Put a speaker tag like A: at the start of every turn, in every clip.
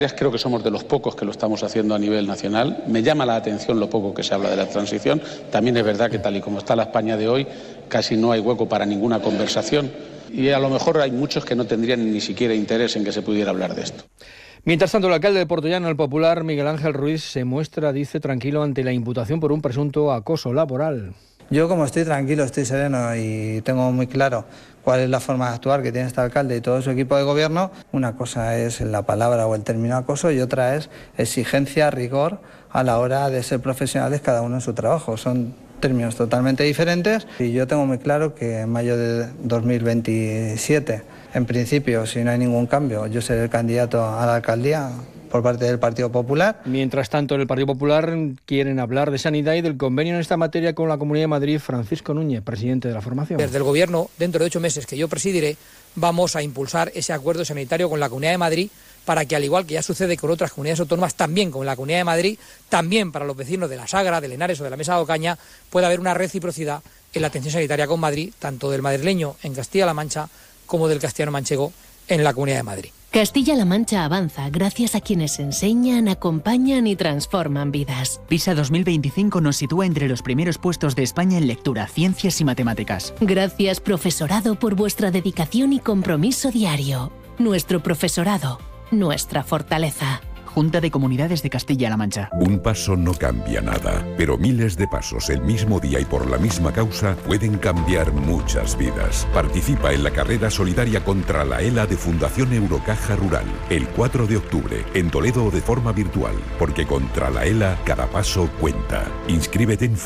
A: Creo que somos de los pocos que lo estamos haciendo a nivel nacional. Me llama la atención lo poco que se habla de la transición. También es verdad que tal y como está la España de hoy, casi no hay hueco para ninguna conversación. Y a lo mejor hay muchos que no tendrían ni siquiera interés en que se pudiera hablar de esto.
B: Mientras tanto, el alcalde de Portollano, el popular Miguel Ángel Ruiz, se muestra, dice, tranquilo ante la imputación por un presunto acoso laboral.
C: Yo, como estoy tranquilo, estoy sereno y tengo muy claro cuál es la forma de actuar que tiene este alcalde y todo su equipo de gobierno. Una cosa es la palabra o el término acoso y otra es exigencia, rigor a la hora de ser profesionales cada uno en su trabajo. Son términos totalmente diferentes y yo tengo muy claro que en mayo de 2027, en principio, si no hay ningún cambio, yo seré el candidato a la alcaldía por parte del Partido Popular.
B: Mientras tanto, en el Partido Popular quieren hablar de sanidad y del convenio en esta materia con la Comunidad de Madrid. Francisco Núñez, presidente de la formación.
D: Desde el Gobierno, dentro de 8 meses que yo presidiré, vamos a impulsar ese acuerdo sanitario con la Comunidad de Madrid para que, al igual que ya sucede con otras comunidades autónomas, también con la Comunidad de Madrid, también para los vecinos de la Sagra, de Henares o de la Mesa de Ocaña, pueda haber una reciprocidad en la atención sanitaria con Madrid, tanto del madrileño en Castilla-La Mancha como del castellano-manchego en la Comunidad de Madrid.
E: Castilla-La Mancha avanza gracias a quienes enseñan, acompañan y transforman vidas.
F: PISA 2025 nos sitúa entre los primeros puestos de España en lectura, ciencias y matemáticas.
E: Gracias, profesorado, por vuestra dedicación y compromiso diario. Nuestro profesorado, nuestra fortaleza.
F: Junta de Comunidades de Castilla-La Mancha.
G: Un paso no cambia nada, pero miles de pasos el mismo día y por la misma causa pueden cambiar muchas vidas. Participa en la carrera solidaria contra la ELA de Fundación Eurocaja Rural, el 4 de octubre, en Toledo o de forma virtual, porque contra la ELA cada paso cuenta. Inscríbete en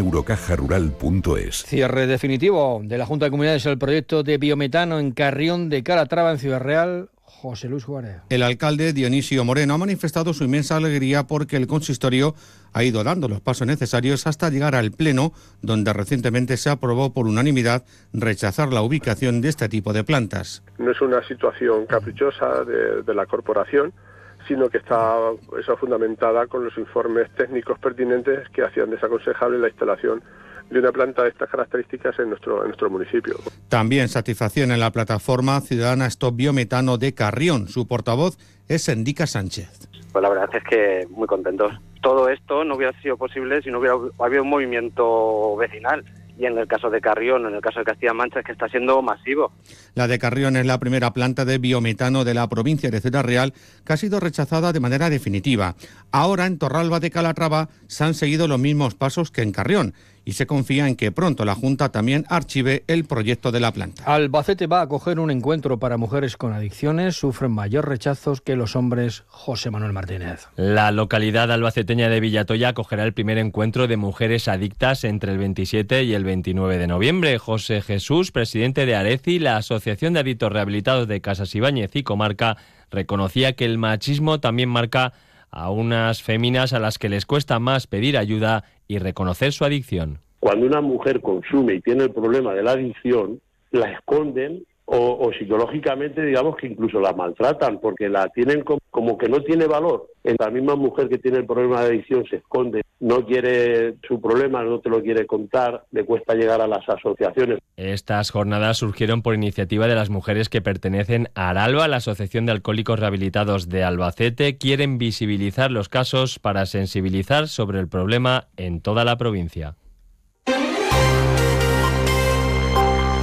G: fundacioneurocajarural.es.
B: Cierre definitivo de la Junta de Comunidades del proyecto de biometano en Carrión de Calatrava, en Ciudad Real. José Luis Juárez.
H: El alcalde Dionisio Moreno ha manifestado su inmensa alegría porque el consistorio ha ido dando los pasos necesarios hasta llegar al Pleno, donde recientemente se aprobó por unanimidad rechazar la ubicación de este tipo de plantas.
I: No es una situación caprichosa de la corporación, sino que está fundamentada con los informes técnicos pertinentes que hacían desaconsejable la instalación de una planta de estas características en nuestro municipio.
H: También satisfacción en la plataforma ciudadana Stop Biometano de Carrión. Su portavoz es Endica Sánchez.
J: Pues la verdad es que muy contentos. Todo esto no hubiera sido posible si no hubiera habido un movimiento vecinal. Y en el caso de Carrión, en el caso de Castilla-La Mancha, es que está siendo masivo.
H: La de Carrión es la primera planta de biometano de la provincia de Ciudad Real que ha sido rechazada de manera definitiva. Ahora, en Torralba de Calatrava, se han seguido los mismos pasos que en Carrión y se confía en que pronto la Junta también archive el proyecto de la planta.
B: Albacete va a acoger un encuentro para mujeres con adicciones. Sufren mayor rechazos que los hombres. José Manuel Martínez.
K: La localidad albaceteña de Villatoya acogerá el primer encuentro de mujeres adictas entre el 27 y el 29 de noviembre. José Jesús, presidente de ARECI, la Asociación de Adictos Rehabilitados de Casas Ibáñez y Comarca, reconocía que el machismo también marca a unas féminas a las que les cuesta más pedir ayuda y reconocer su adicción.
L: Cuando una mujer consume y tiene el problema de la adicción, la esconden o psicológicamente, digamos que incluso la maltratan porque la tienen como que no tiene valor. La misma mujer que tiene el problema de adicción se esconde, no quiere su problema, no te lo quiere contar, le cuesta llegar a las asociaciones.
K: Estas jornadas surgieron por iniciativa de las mujeres que pertenecen a Aralba, la Asociación de Alcohólicos Rehabilitados de Albacete. Quieren visibilizar los casos para sensibilizar sobre el problema en toda la provincia.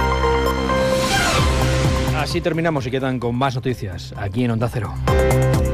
B: Así terminamos y quedan con más noticias aquí en Onda Cero.